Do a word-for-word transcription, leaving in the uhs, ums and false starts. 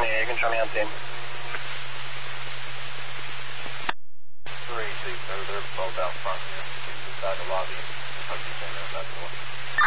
Yeah, you can try me on team. Three, two, they're, they're both out front.